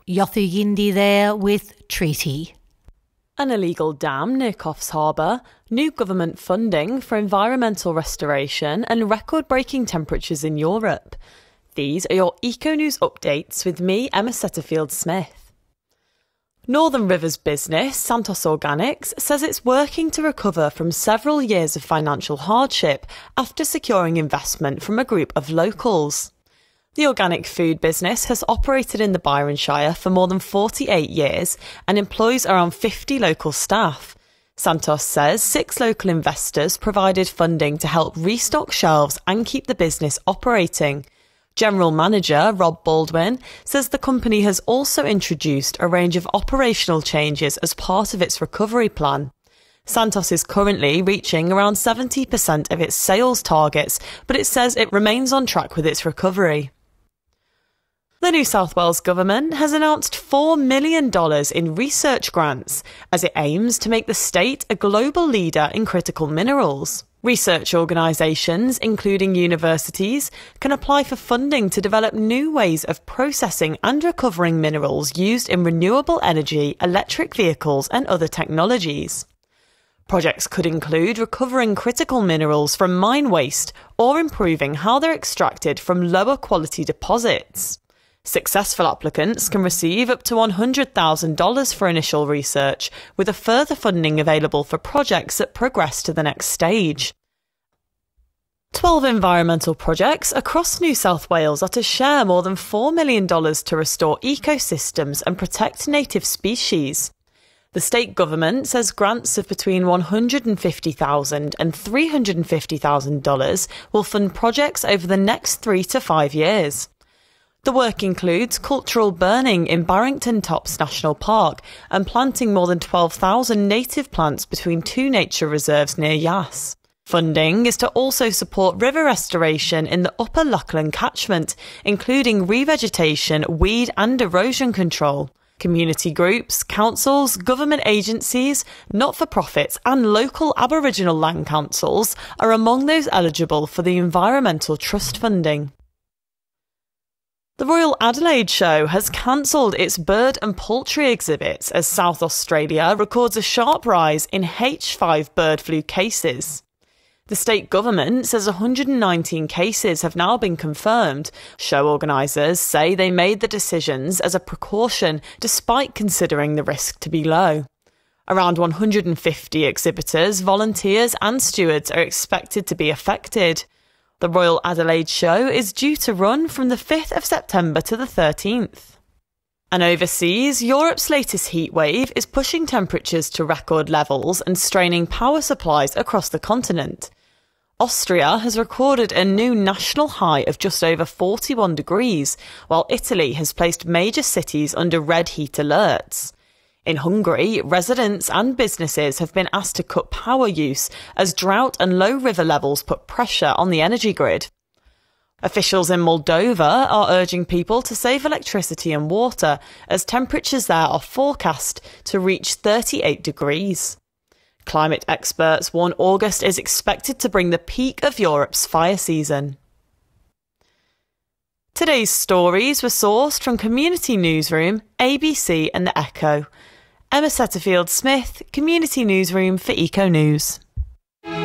Yothu Yindi there with Treaty. An illegal dam near Coffs Harbour, new government funding for environmental restoration and record-breaking temperatures in Europe. These are your Eco News updates with me, Emma Setterfield-Smith. Northern Rivers business Santos Organics says it's working to recover from several years of financial hardship after securing investment from a group of locals. The organic food business has operated in the Byron Shire for more than 48 years and employs around 50 local staff. Santos says 6 local investors provided funding to help restock shelves and keep the business operating. General Manager Rob Baldwin says the company has also introduced a range of operational changes as part of its recovery plan. Santos is currently reaching around 70% of its sales targets, but it says it remains on track with its recovery. The New South Wales Government has announced $4 million in research grants as it aims to make the state a global leader in critical minerals. Research organisations, including universities, can apply for funding to develop new ways of processing and recovering minerals used in renewable energy, electric vehicles and other technologies. Projects could include recovering critical minerals from mine waste or improving how they're extracted from lower quality deposits. Successful applicants can receive up to $100,000 for initial research, with a further funding available for projects that progress to the next stage. 12 environmental projects across New South Wales are to share more than $4 million to restore ecosystems and protect native species. The state government says grants of between $150,000 and $350,000 will fund projects over the next 3 to 5 years. The work includes cultural burning in Barrington Tops National Park and planting more than 12,000 native plants between 2 nature reserves near Yass. Funding is to also support river restoration in the Upper Lachlan catchment, including revegetation, weed and erosion control. Community groups, councils, government agencies, not-for-profits and local Aboriginal land councils are among those eligible for the Environmental Trust funding. The Royal Adelaide Show has cancelled its bird and poultry exhibits as South Australia records a sharp rise in H5 bird flu cases. The state government says 119 cases have now been confirmed. Show organisers say they made the decisions as a precaution despite considering the risk to be low. Around 150 exhibitors, volunteers and stewards are expected to be affected. The Royal Adelaide Show is due to run from the 5th of September to the 13th. And overseas, Europe's latest heatwave is pushing temperatures to record levels and straining power supplies across the continent. Austria has recorded a new national high of just over 41 degrees, while Italy has placed major cities under red heat alerts. In Hungary, residents and businesses have been asked to cut power use as drought and low river levels put pressure on the energy grid. Officials in Moldova are urging people to save electricity and water as temperatures there are forecast to reach 38 degrees. Climate experts warn August is expected to bring the peak of Europe's fire season. Today's stories were sourced from Community Newsroom, ABC and The Echo. Emma Setterfield-Smith, Community Newsroom for Eco News.